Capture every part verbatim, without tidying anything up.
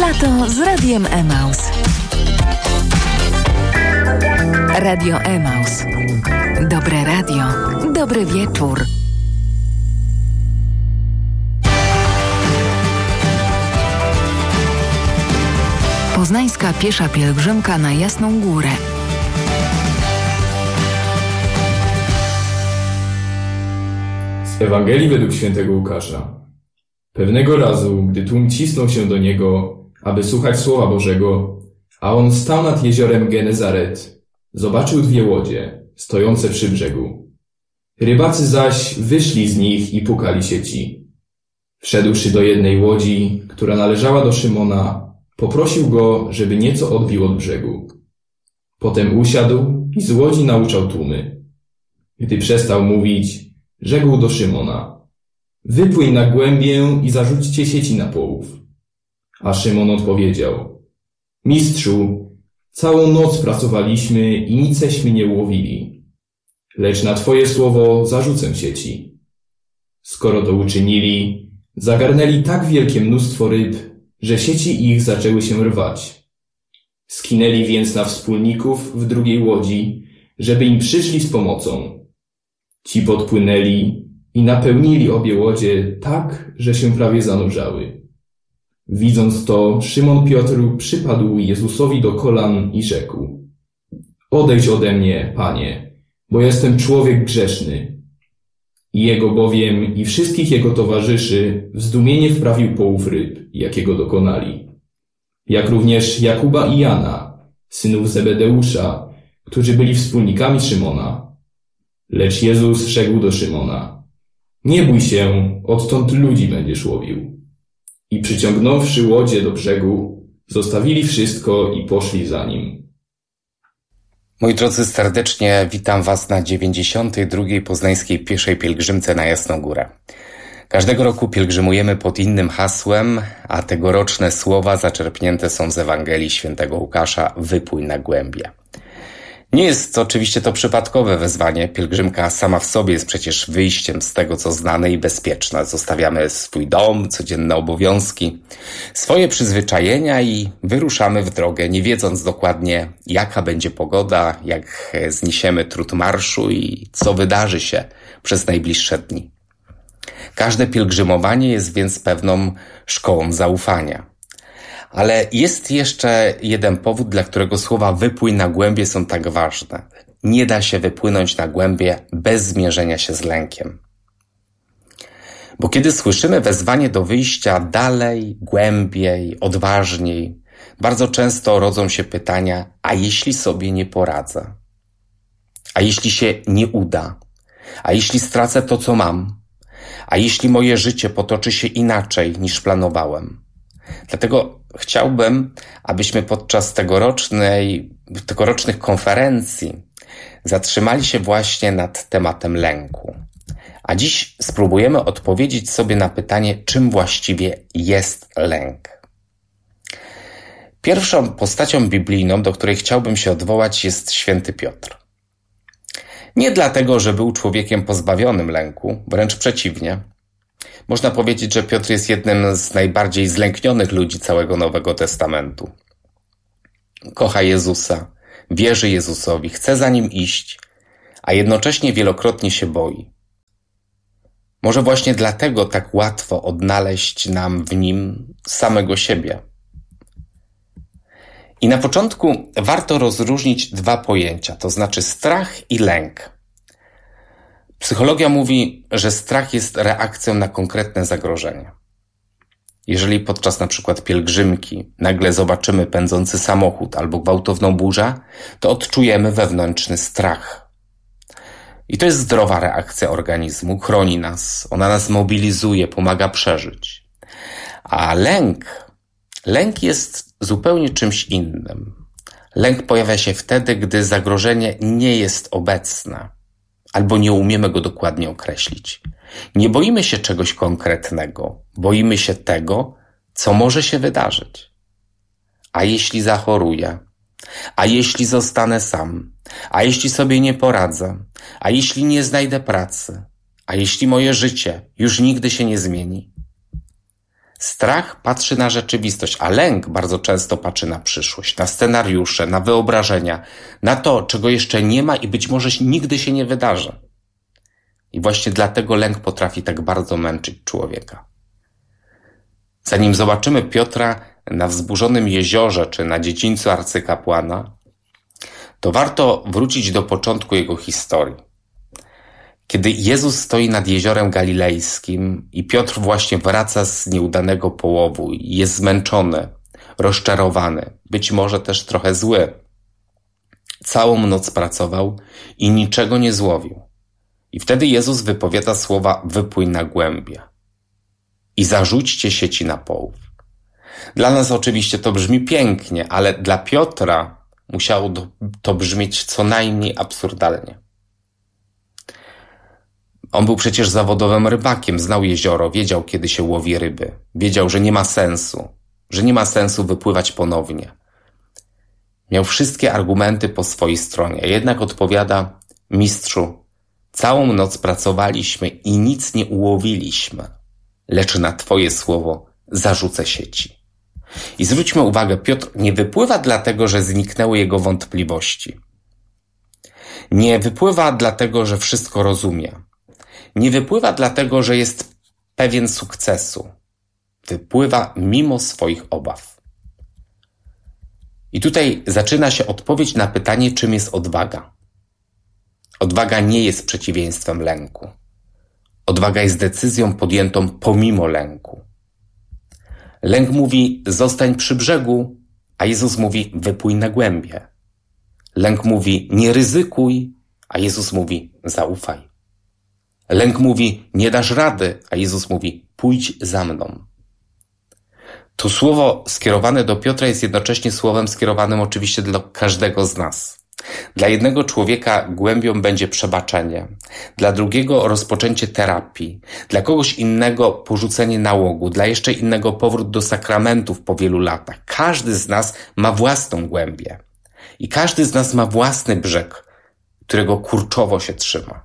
Lato z Radiem Emaus. Radio Emaus. Dobre radio, dobry wieczór. Poznańska piesza pielgrzymka na Jasną Górę. Z Ewangelii według świętego Łukasza. Pewnego razu, gdy tłum cisnął się do niego, aby słuchać Słowa Bożego, a on stał nad jeziorem Genezaret, zobaczył dwie łodzie, stojące przy brzegu. Rybacy zaś wyszli z nich i pukali sieci. Wszedłszy do jednej łodzi, która należała do Szymona, poprosił go, żeby nieco odbił od brzegu. Potem usiadł i z łodzi nauczał tłumy. Gdy przestał mówić, rzekł do Szymona: wypłyń na głębię i zarzućcie sieci na połów. A Szymon odpowiedział: Mistrzu, całą noc pracowaliśmy i niceśmy nie ułowili, lecz na Twoje słowo zarzucę sieci. Skoro to uczynili, zagarnęli tak wielkie mnóstwo ryb, że sieci ich zaczęły się rwać. Skinęli więc na wspólników w drugiej łodzi, żeby im przyszli z pomocą. Ci podpłynęli i napełnili obie łodzie tak, że się prawie zanurzały. Widząc to, Szymon Piotr przypadł Jezusowi do kolan i rzekł: odejdź ode mnie, Panie, bo jestem człowiek grzeszny. I jego bowiem i wszystkich jego towarzyszy w zdumienie wprawił połów ryb, jakiego dokonali. Jak również Jakuba i Jana, synów Zebedeusza, którzy byli wspólnikami Szymona. Lecz Jezus rzekł do Szymona: nie bój się, odtąd ludzi będziesz łowił. I przyciągnąwszy łodzie do brzegu, zostawili wszystko i poszli za nim. Moi drodzy, serdecznie witam Was na dziewięćdziesiątej drugiej Poznańskiej Pieszej Pielgrzymce na Jasną Górę. Każdego roku pielgrzymujemy pod innym hasłem, a tegoroczne słowa zaczerpnięte są z Ewangelii świętego Łukasza: wypłyń na głębie. Nie jest oczywiście to przypadkowe wezwanie. Pielgrzymka sama w sobie jest przecież wyjściem z tego, co znane i bezpieczne. Zostawiamy swój dom, codzienne obowiązki, swoje przyzwyczajenia i wyruszamy w drogę, nie wiedząc dokładnie, jaka będzie pogoda, jak zniesiemy trud marszu i co wydarzy się przez najbliższe dni. Każde pielgrzymowanie jest więc pewną szkołą zaufania. Ale jest jeszcze jeden powód, dla którego słowa wypłyń na głębie są tak ważne. Nie da się wypłynąć na głębie bez zmierzenia się z lękiem. Bo kiedy słyszymy wezwanie do wyjścia dalej, głębiej, odważniej, bardzo często rodzą się pytania: a jeśli sobie nie poradzę? A jeśli się nie uda? A jeśli stracę to, co mam? A jeśli moje życie potoczy się inaczej niż planowałem? Dlatego chciałbym, abyśmy podczas tegorocznej, tegorocznych konferencji zatrzymali się właśnie nad tematem lęku. A dziś spróbujemy odpowiedzieć sobie na pytanie, czym właściwie jest lęk. Pierwszą postacią biblijną, do której chciałbym się odwołać, jest święty Piotr. Nie dlatego, że był człowiekiem pozbawionym lęku, wręcz przeciwnie. Można powiedzieć, że Piotr jest jednym z najbardziej zlęknionych ludzi całego Nowego Testamentu. Kocha Jezusa, wierzy Jezusowi, chce za Nim iść, a jednocześnie wielokrotnie się boi. Może właśnie dlatego tak łatwo odnaleźć nam w Nim samego siebie. I na początku warto rozróżnić dwa pojęcia, to znaczy strach i lęk. Psychologia mówi, że strach jest reakcją na konkretne zagrożenie. Jeżeli podczas na przykład pielgrzymki nagle zobaczymy pędzący samochód albo gwałtowną burzę, to odczujemy wewnętrzny strach. I to jest zdrowa reakcja organizmu, chroni nas, ona nas mobilizuje, pomaga przeżyć. A lęk, lęk jest zupełnie czymś innym. Lęk pojawia się wtedy, gdy zagrożenie nie jest obecne, albo nie umiemy go dokładnie określić. Nie boimy się czegoś konkretnego, boimy się tego, co może się wydarzyć. A jeśli zachoruję? A jeśli zostanę sam? A jeśli sobie nie poradzę? A jeśli nie znajdę pracy? A jeśli moje życie już nigdy się nie zmieni? Strach patrzy na rzeczywistość, a lęk bardzo często patrzy na przyszłość, na scenariusze, na wyobrażenia, na to, czego jeszcze nie ma i być może nigdy się nie wydarzy. I właśnie dlatego lęk potrafi tak bardzo męczyć człowieka. Zanim zobaczymy Piotra na wzburzonym jeziorze czy na dziedzińcu arcykapłana, to warto wrócić do początku jego historii. Kiedy Jezus stoi nad jeziorem galilejskim i Piotr właśnie wraca z nieudanego połowu i jest zmęczony, rozczarowany, być może też trochę zły. Całą noc pracował i niczego nie złowił. I wtedy Jezus wypowiada słowa: wypłyń na głębie i zarzućcie sieci na połów. Dla nas oczywiście to brzmi pięknie, ale dla Piotra musiało to brzmieć co najmniej absurdalnie. On był przecież zawodowym rybakiem, znał jezioro, wiedział, kiedy się łowi ryby. Wiedział, że nie ma sensu, że nie ma sensu wypływać ponownie. Miał wszystkie argumenty po swojej stronie, a jednak odpowiada: mistrzu, całą noc pracowaliśmy i nic nie ułowiliśmy, lecz na Twoje słowo zarzucę sieci. I zwróćmy uwagę, Piotr nie wypływa dlatego, że zniknęły jego wątpliwości. Nie wypływa dlatego, że wszystko rozumie. Nie wypływa dlatego, że jest pewien sukcesu. Wypływa mimo swoich obaw. I tutaj zaczyna się odpowiedź na pytanie, czym jest odwaga. Odwaga nie jest przeciwieństwem lęku. Odwaga jest decyzją podjętą pomimo lęku. Lęk mówi: zostań przy brzegu, a Jezus mówi: wypłyń na głębie. Lęk mówi: nie ryzykuj, a Jezus mówi: zaufaj. Lęk mówi: nie dasz rady, a Jezus mówi: pójdź za mną. To słowo skierowane do Piotra jest jednocześnie słowem skierowanym oczywiście do każdego z nas. Dla jednego człowieka głębią będzie przebaczenie, dla drugiego rozpoczęcie terapii, dla kogoś innego porzucenie nałogu, dla jeszcze innego powrót do sakramentów po wielu latach. Każdy z nas ma własną głębię i każdy z nas ma własny brzeg, którego kurczowo się trzyma.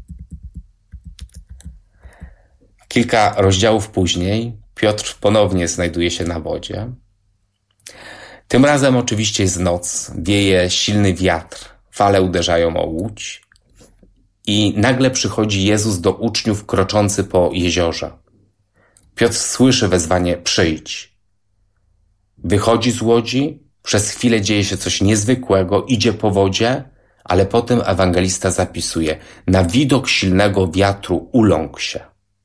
Kilka rozdziałów później Piotr ponownie znajduje się na wodzie. Tym razem oczywiście jest noc, wieje silny wiatr, fale uderzają o łódź i nagle przychodzi Jezus do uczniów kroczący po jeziorze. Piotr słyszy wezwanie: przyjdź. Wychodzi z łodzi, przez chwilę dzieje się coś niezwykłego, idzie po wodzie, ale potem ewangelista zapisuje: na widok silnego wiatru uląkł się.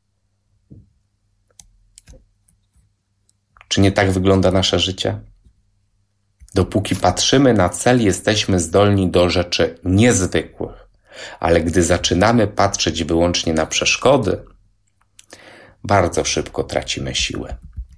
Czy nie tak wygląda nasze życie? Dopóki patrzymy na cel, jesteśmy zdolni do rzeczy niezwykłych, ale gdy zaczynamy patrzeć wyłącznie na przeszkody, bardzo szybko tracimy siłę.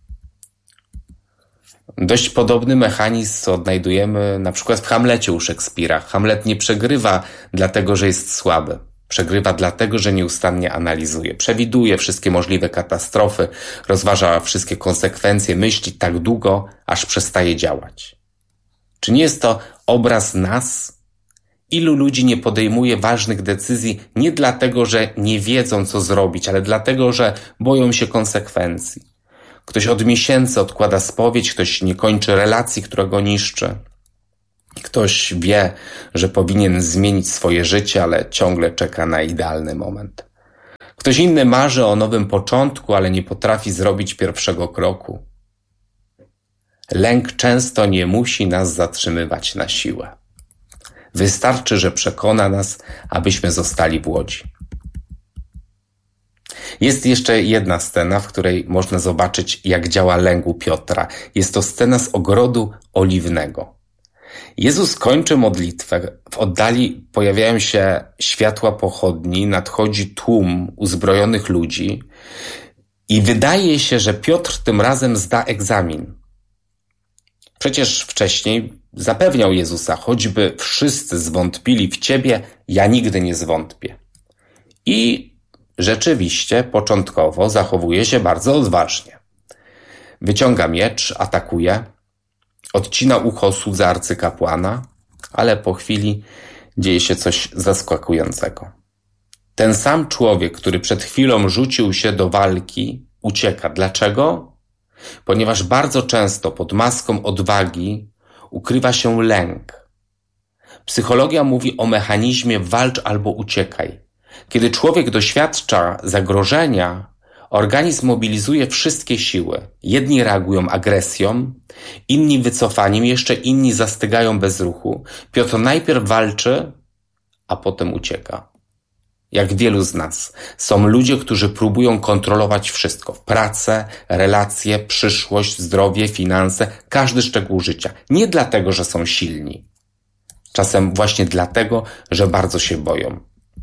Dość podobny mechanizm odnajdujemy na przykład w Hamlecie u Szekspira. Hamlet nie przegrywa dlatego, że jest słaby. Przegrywa dlatego, że nieustannie analizuje. Przewiduje wszystkie możliwe katastrofy, rozważa wszystkie konsekwencje, myśli tak długo, aż przestaje działać. Czy nie jest to obraz nas? Ilu ludzi nie podejmuje ważnych decyzji nie dlatego, że nie wiedzą, co zrobić, ale dlatego, że boją się konsekwencji. Ktoś od miesięcy odkłada spowiedź, ktoś nie kończy relacji, która go niszczy. Ktoś wie, że powinien zmienić swoje życie, ale ciągle czeka na idealny moment. Ktoś inny marzy o nowym początku, ale nie potrafi zrobić pierwszego kroku. Lęk często nie musi nas zatrzymywać na siłę. Wystarczy, że przekona nas, abyśmy zostali w łodzi. Jest jeszcze jedna scena, w której można zobaczyć, jak działa lęk u Piotra. Jest to scena z ogrodu oliwnego. Jezus kończy modlitwę, w oddali pojawiają się światła pochodni, nadchodzi tłum uzbrojonych ludzi i wydaje się, że Piotr tym razem zda egzamin. Przecież wcześniej zapewniał Jezusa: choćby wszyscy zwątpili w Ciebie, ja nigdy nie zwątpię. I rzeczywiście początkowo zachowuje się bardzo odważnie. Wyciąga miecz, atakuje, odcina ucho słudze arcykapłana, ale po chwili dzieje się coś zaskakującego. Ten sam człowiek, który przed chwilą rzucił się do walki, ucieka. Dlaczego? ponieważ bardzo często pod maską odwagi ukrywa się lęk. Psychologia mówi o mechanizmie walcz albo uciekaj. Kiedy człowiek doświadcza zagrożenia, organizm mobilizuje wszystkie siły. Jedni reagują agresją, inni wycofaniem, jeszcze inni zastygają bez ruchu. Piotr najpierw walczy, a potem ucieka. Jak wielu z nas, są ludzie, którzy próbują kontrolować wszystko. Pracę, relacje, przyszłość, zdrowie, finanse, każdy szczegół życia. Nie dlatego, że są silni. Czasem właśnie dlatego, że bardzo się boją.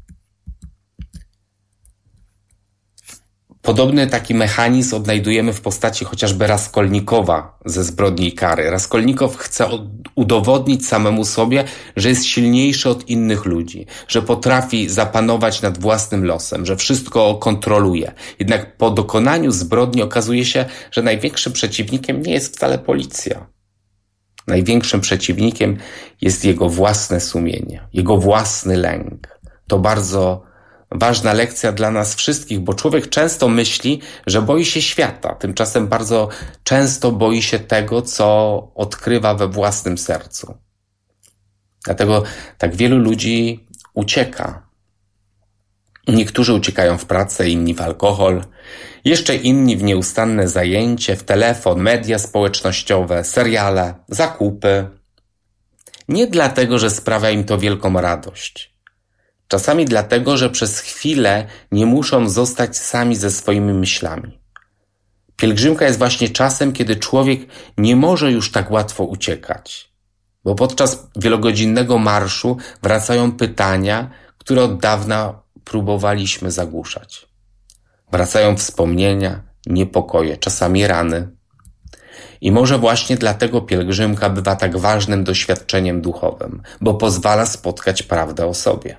Podobny taki mechanizm odnajdujemy w postaci chociażby Raskolnikowa ze Zbrodni i Kary. Raskolnikow chce udowodnić samemu sobie, że jest silniejszy od innych ludzi, że potrafi zapanować nad własnym losem, że wszystko kontroluje. Jednak po dokonaniu zbrodni okazuje się, że największym przeciwnikiem nie jest wcale policja. Największym przeciwnikiem jest jego własne sumienie, jego własny lęk. To bardzo ważna lekcja dla nas wszystkich, bo człowiek często myśli, że boi się świata, tymczasem bardzo często boi się tego, co odkrywa we własnym sercu. Dlatego tak wielu ludzi ucieka. Niektórzy uciekają w pracę, inni w alkohol, jeszcze inni w nieustanne zajęcie, w telefon, media społecznościowe, seriale, zakupy. Nie dlatego, że sprawia im to wielką radość. Czasami dlatego, że przez chwilę nie muszą zostać sami ze swoimi myślami. Pielgrzymka jest właśnie czasem, kiedy człowiek nie może już tak łatwo uciekać, bo podczas wielogodzinnego marszu wracają pytania, które od dawna próbowaliśmy zagłuszać. Wracają wspomnienia, niepokoje, czasami rany. I może właśnie dlatego pielgrzymka bywa tak ważnym doświadczeniem duchowym, bo pozwala spotkać prawdę o sobie.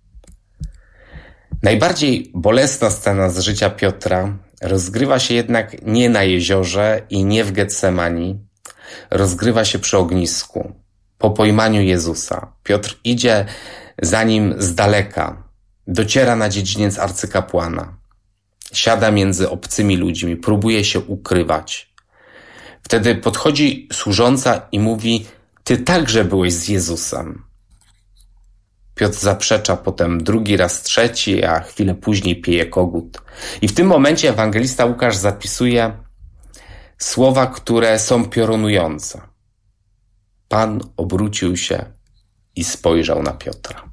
Najbardziej bolesna scena z życia Piotra rozgrywa się jednak nie na jeziorze i nie w Getsemani. Rozgrywa się przy ognisku, po pojmaniu Jezusa. Piotr idzie za nim z daleka, dociera na dziedziniec arcykapłana. Siada między obcymi ludźmi, próbuje się ukrywać. Wtedy podchodzi służąca i mówi: ty także byłeś z Jezusem. Piotr zaprzecza, potem drugi raz trzeci, a chwilę później pije kogut. I w tym momencie ewangelista Łukasz zapisuje słowa, które są piorunujące. Pan obrócił się i spojrzał na Piotra.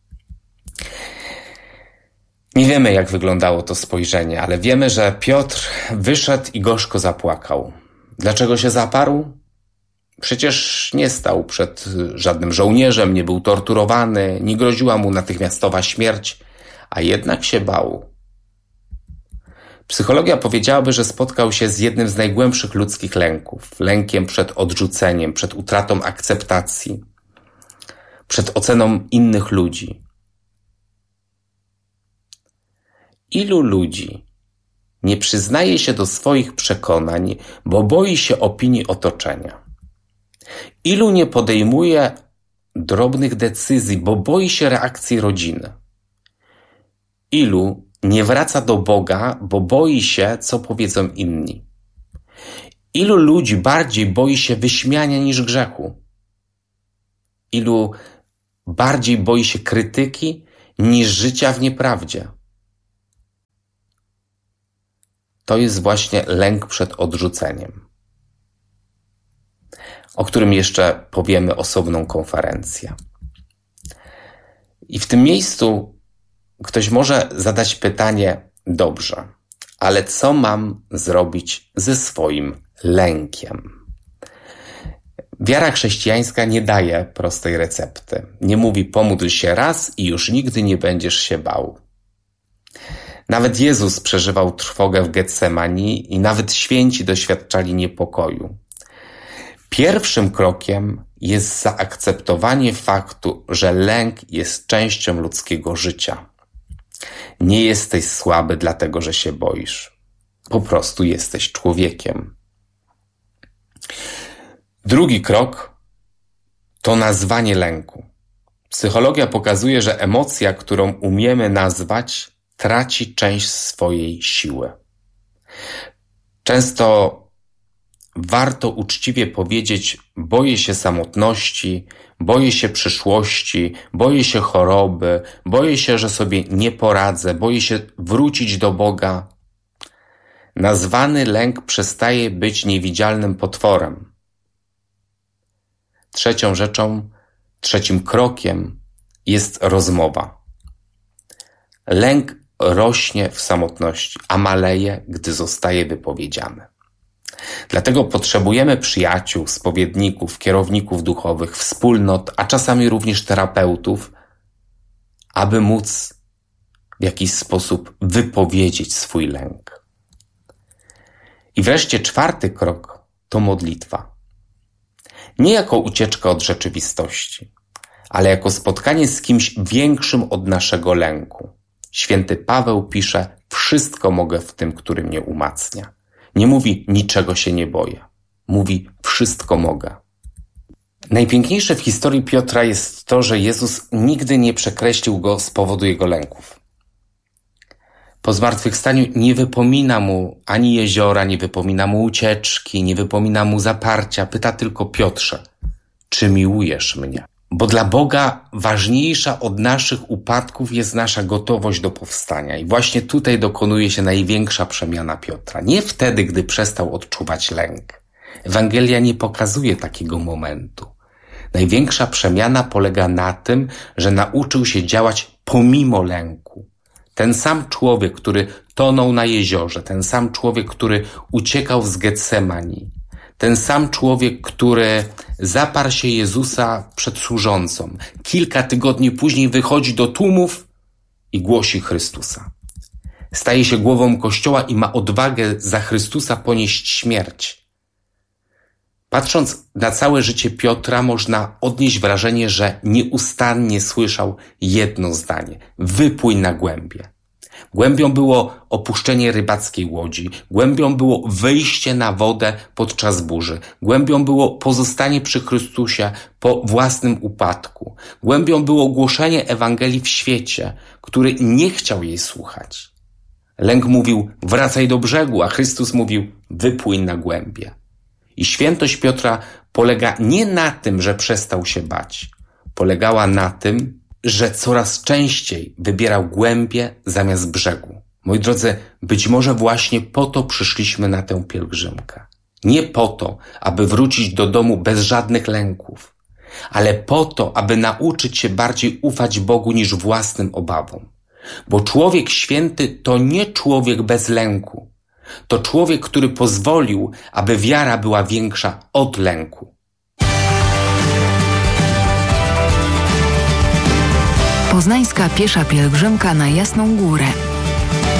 Nie wiemy, jak wyglądało to spojrzenie, ale wiemy, że Piotr wyszedł i gorzko zapłakał. Dlaczego się zaparł? Przecież nie stał przed żadnym żołnierzem, nie był torturowany, nie groziła mu natychmiastowa śmierć, a jednak się bał. Psychologia powiedziałaby, że spotkał się z jednym z najgłębszych ludzkich lęków. Lękiem przed odrzuceniem, przed utratą akceptacji, przed oceną innych ludzi. Ilu ludzi nie przyznaje się do swoich przekonań, bo boi się opinii otoczenia? Ilu nie podejmuje drobnych decyzji, bo boi się reakcji rodziny? Ilu nie wraca do Boga, bo boi się, co powiedzą inni? Ilu ludzi bardziej boi się wyśmiania niż grzechu? Ilu bardziej boi się krytyki niż życia w nieprawdzie? To jest właśnie lęk przed odrzuceniem, o którym jeszcze powiemy osobną konferencję. I w tym miejscu ktoś może zadać pytanie: dobrze, ale co mam zrobić ze swoim lękiem? Wiara chrześcijańska nie daje prostej recepty. Nie mówi: pomódl się raz i już nigdy nie będziesz się bał. Nawet Jezus przeżywał trwogę w Getsemani i nawet święci doświadczali niepokoju. Pierwszym krokiem jest zaakceptowanie faktu, że lęk jest częścią ludzkiego życia. Nie jesteś słaby dlatego, że się boisz. Po prostu jesteś człowiekiem. Drugi krok to nazwanie lęku. Psychologia pokazuje, że emocja, którą umiemy nazwać, traci część swojej siły. Często warto uczciwie powiedzieć: boję się samotności, boję się przyszłości, boję się choroby, boję się, że sobie nie poradzę, boję się wrócić do Boga, nazwany lęk przestaje być niewidzialnym potworem. Trzecią rzeczą, trzecim krokiem jest rozmowa. Lęk rośnie w samotności, a maleje, gdy zostaje wypowiedziany. Dlatego potrzebujemy przyjaciół, spowiedników, kierowników duchowych, wspólnot, a czasami również terapeutów, aby móc w jakiś sposób wypowiedzieć swój lęk. I wreszcie czwarty krok to modlitwa. Nie jako ucieczka od rzeczywistości, ale jako spotkanie z kimś większym od naszego lęku. Święty Paweł pisze: wszystko mogę w tym, który mnie umacnia. Nie mówi: niczego się nie boję. Mówi: wszystko mogę. Najpiękniejsze w historii Piotra jest to, że Jezus nigdy nie przekreślił go z powodu jego lęków. Po zmartwychwstaniu nie wypomina mu ani jeziora, nie wypomina mu ucieczki, nie wypomina mu zaparcia. Pyta tylko: Piotrze, czy miłujesz mnie? Bo dla Boga ważniejsza od naszych upadków jest nasza gotowość do powstania. I właśnie tutaj dokonuje się największa przemiana Piotra. Nie wtedy, gdy przestał odczuwać lęk. Ewangelia nie pokazuje takiego momentu. Największa przemiana polega na tym, że nauczył się działać pomimo lęku. Ten sam człowiek, który tonął na jeziorze, ten sam człowiek, który uciekał z Getsemani, ten sam człowiek, który zaparł się Jezusa przed służącą, kilka tygodni później wychodzi do tłumów i głosi Chrystusa. Staje się głową Kościoła i ma odwagę za Chrystusa ponieść śmierć. Patrząc na całe życie Piotra, można odnieść wrażenie, że nieustannie słyszał jedno zdanie: wypłyń na głębie. Głębią było opuszczenie rybackiej łodzi, głębią było wyjście na wodę podczas burzy, głębią było pozostanie przy Chrystusie po własnym upadku, głębią było głoszenie Ewangelii w świecie, który nie chciał jej słuchać. Lęk mówił: wracaj do brzegu, a Chrystus mówił: wypłyń na głębie. I świętość Piotra polega nie na tym, że przestał się bać. Polegała na tym, że coraz częściej wybierał głębie zamiast brzegu. Moi drodzy, być może właśnie po to przyszliśmy na tę pielgrzymkę. Nie po to, aby wrócić do domu bez żadnych lęków, ale po to, aby nauczyć się bardziej ufać Bogu niż własnym obawom. Bo człowiek święty to nie człowiek bez lęku. To człowiek, który pozwolił, aby wiara była większa od lęku. Poznańska piesza pielgrzymka na Jasną Górę.